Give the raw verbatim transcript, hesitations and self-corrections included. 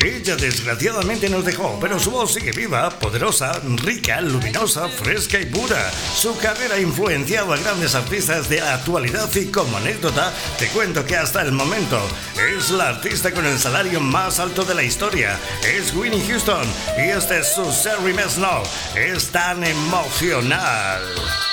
Ella desgraciadamente nos dejó, pero su voz sigue viva, poderosa, rica, luminosa, fresca y pura. Su carrera ha influenciado a grandes artistas de la actualidad y como anécdota te cuento que hasta el momento es la artista con el salario más alto de la historia. Es Whitney Houston y este es su Sorry Miss No. Es tan emocional.